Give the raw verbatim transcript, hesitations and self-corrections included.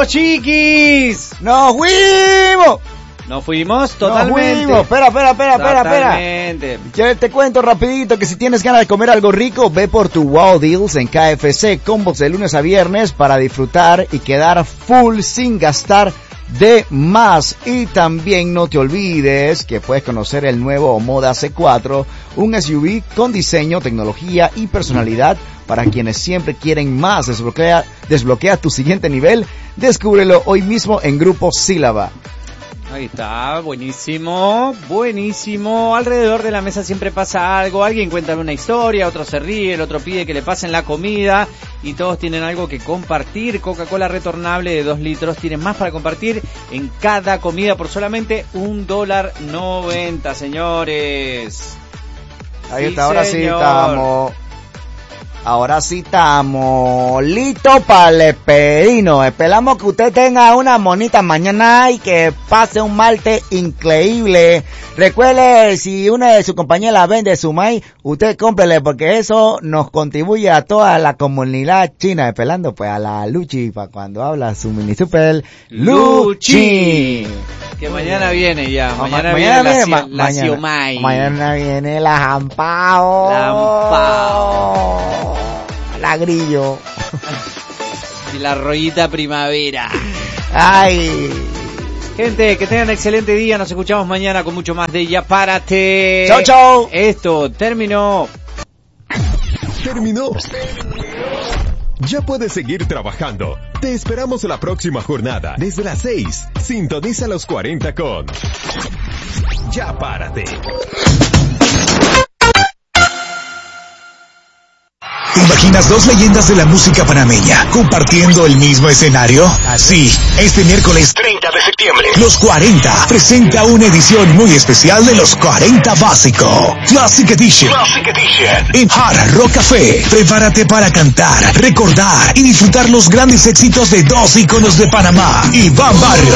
fuimos, chiquis. ¡Nos fuimos! Nos fuimos totalmente. Nos fuimos. Espera, espera, espera, espera, Totalmente. espera. Yo te cuento rapidito que si tienes ganas de comer algo rico, ve por tu Wow Deals en K F C. Combos de lunes a viernes para disfrutar y quedar full sin gastar de más. Y también no te olvides que puedes conocer el nuevo Moda C cuatro, un S U V con diseño, tecnología y personalidad para quienes siempre quieren más. Desbloquea, desbloquea tu siguiente nivel. Descúbrelo hoy mismo en Grupo Sílaba. Ahí está, buenísimo, buenísimo. Alrededor de la mesa siempre pasa algo. Alguien cuenta una historia, otro se ríe, el otro pide que le pasen la comida y todos tienen algo que compartir. Coca-Cola retornable de dos litros tiene más para compartir en cada comida por solamente un dólar noventa, señores. Ahí Sí, está, ahora señor. sí estamos. Ahora sí estamos listos para el espedino. Esperamos que usted tenga una bonita mañana y que pase un martes increíble. Recuerde, si una de sus compañeras la vende su maíz, usted cómprele porque eso nos contribuye a toda la comunidad china. Esperando pues a la Luchi para cuando habla su mini super Luchi. Que mañana viene ya, Ma- mañana, mañana viene viene, la, ma- la mañana, siomai. mañana viene la jampao. La jampao. La grillo. Y la rollita primavera. Ay. Gente, que tengan un excelente día. Nos escuchamos mañana con mucho más de Ya Párate. Chau, chau. Esto terminó. Terminó. Ya puedes seguir trabajando. Te esperamos la próxima jornada desde las seis. Sintoniza los cuarenta con Ya Párate. ¿Te imaginas dos leyendas de la música panameña compartiendo el mismo escenario? Sí, este miércoles treinta de septiembre, Los cuarenta presenta una edición muy especial de Los cuarenta Básico, Classic Edition, Classic Edition, en Hard Rock Café. Prepárate para cantar, recordar y disfrutar los grandes éxitos de dos íconos de Panamá, Iván Barrios